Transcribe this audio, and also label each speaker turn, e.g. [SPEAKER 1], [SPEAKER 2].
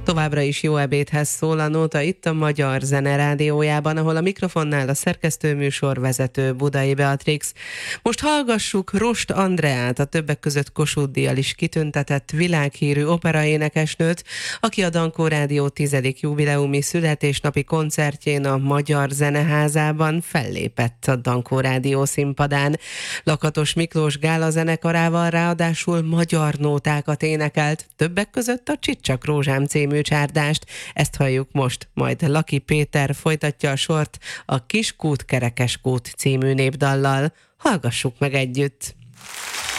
[SPEAKER 1] Továbbra is jó ebédhez szól a Nóta itt a Magyar Zene Rádiójában, ahol a mikrofonnál a szerkesztőműsor vezető Budai Beatrix. Most hallgassuk Rost Andreát, a többek között Kossuth-díjjal is kitüntetett világhírű operaénekesnőt, aki a Dankó Rádió 10. jubileumi születésnapi koncertjén a Magyar Zeneházában fellépett a Dankó Rádió színpadán. Lakatos Miklós gála zenekarával ráadásul magyar nótákat énekelt, többek között a Csicsak Rózsám című csárdást. Ezt halljuk most, majd Laki Péter folytatja a sort a Kis kút, kerekes kút című népdallal. Hallgassuk meg együtt!